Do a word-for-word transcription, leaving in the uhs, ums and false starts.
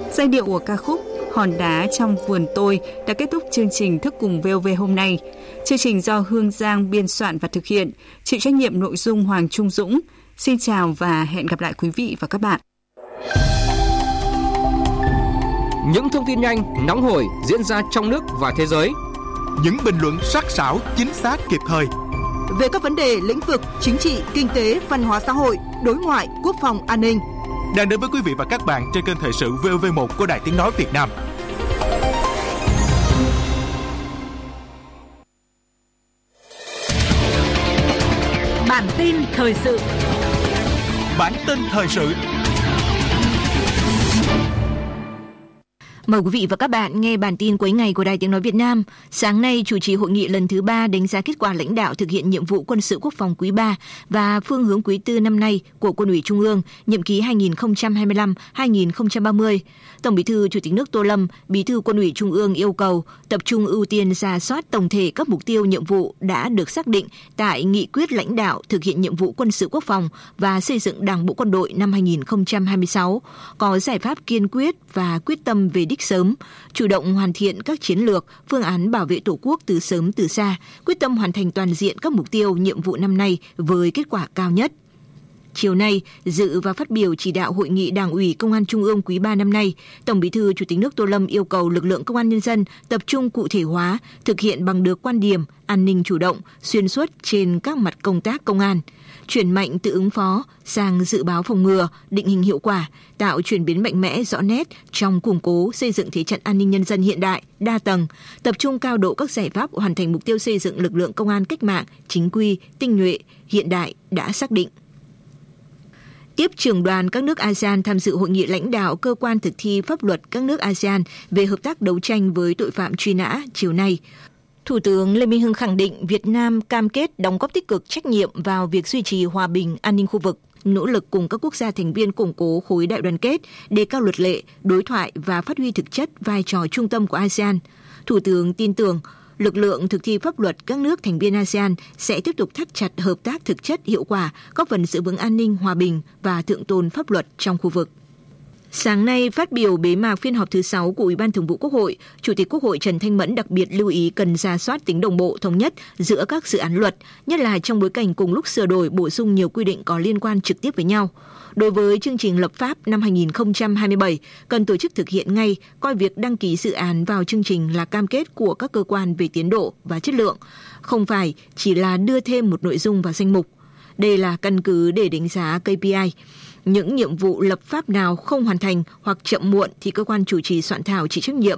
Giai điệu của ca khúc Hòn đá trong vườn tôi đã kết thúc chương trình Thức cùng vê o vê hôm nay. Chương trình do Hương Giang biên soạn và thực hiện, chịu trách nhiệm nội dung Hoàng Trung Dũng. Xin chào và hẹn gặp lại quý vị và các bạn. Những thông tin nhanh, nóng hổi diễn ra trong nước và thế giới. Những bình luận sắc sảo, chính xác, kịp thời. Về các vấn đề lĩnh vực chính trị, kinh tế, văn hóa xã hội, đối ngoại, quốc phòng, an ninh. Đang đến với quý vị và các bạn trên kênh Thời sự vê o vê một của Đài Tiếng nói Việt Nam. Bản tin thời sự. Bản tin thời sự. Mời quý vị và các bạn nghe bản tin cuối ngày của Đài Tiếng nói Việt Nam. Sáng nay chủ trì hội nghị lần thứ ba đánh giá kết quả lãnh đạo thực hiện nhiệm vụ quân sự quốc phòng quý ba và phương hướng quý tư năm nay của Quân ủy Trung ương, nhiệm kỳ hai nghìn không trăm hai mươi lăm đến hai nghìn không trăm ba mươi. Tổng Bí thư Chủ tịch nước Tô Lâm, Bí thư Quân ủy Trung ương yêu cầu tập trung ưu tiên rà soát tổng thể các mục tiêu nhiệm vụ đã được xác định tại nghị quyết lãnh đạo thực hiện nhiệm vụ quân sự quốc phòng và xây dựng Đảng bộ quân đội năm hai nghìn không trăm hai mươi sáu, có giải pháp kiên quyết và quyết tâm về đích sớm, chủ động hoàn thiện các chiến lược, phương án bảo vệ Tổ quốc từ sớm từ xa, quyết tâm hoàn thành toàn diện các mục tiêu nhiệm vụ năm nay với kết quả cao nhất. Chiều nay, dự và phát biểu chỉ đạo hội nghị Đảng ủy Công an Trung ương quý ba năm nay, Tổng Bí thư Chủ tịch nước Tô Lâm yêu cầu lực lượng công an nhân dân tập trung cụ thể hóa, thực hiện bằng được quan điểm an ninh chủ động, xuyên suốt trên các mặt công tác công an, chuyển mạnh từ ứng phó sang dự báo phòng ngừa, định hình hiệu quả, tạo chuyển biến mạnh mẽ rõ nét trong củng cố xây dựng thế trận an ninh nhân dân hiện đại, đa tầng, tập trung cao độ các giải pháp hoàn thành mục tiêu xây dựng lực lượng công an cách mạng, chính quy, tinh nhuệ, hiện đại đã xác định. Tiếp trưởng đoàn các nước a sê an tham dự hội nghị lãnh đạo cơ quan thực thi pháp luật các nước a sê an về hợp tác đấu tranh với tội phạm truy nã chiều nay. Thủ tướng Lê Minh Hưng khẳng định Việt Nam cam kết đóng góp tích cực trách nhiệm vào việc duy trì hòa bình, an ninh khu vực, nỗ lực cùng các quốc gia thành viên củng cố khối đại đoàn kết, đề cao luật lệ, đối thoại và phát huy thực chất vai trò trung tâm của a sê an. Thủ tướng tin tưởng lực lượng thực thi pháp luật các nước thành viên a sê an sẽ tiếp tục thắt chặt hợp tác thực chất hiệu quả, góp phần giữ vững an ninh, hòa bình và thượng tôn pháp luật trong khu vực. Sáng nay, phát biểu bế mạc phiên họp thứ sáu của Ủy ban Thường vụ Quốc hội, Chủ tịch Quốc hội Trần Thanh Mẫn đặc biệt lưu ý cần rà soát tính đồng bộ thống nhất giữa các dự án luật, nhất là trong bối cảnh cùng lúc sửa đổi bổ sung nhiều quy định có liên quan trực tiếp với nhau. Đối với chương trình lập pháp năm hai nghìn không trăm hai mươi bảy, cần tổ chức thực hiện ngay, coi việc đăng ký dự án vào chương trình là cam kết của các cơ quan về tiến độ và chất lượng, không phải chỉ là đưa thêm một nội dung vào danh mục. Đây là căn cứ để đánh giá ca pê i. Những nhiệm vụ lập pháp nào không hoàn thành hoặc chậm muộn thì cơ quan chủ trì soạn thảo chịu trách nhiệm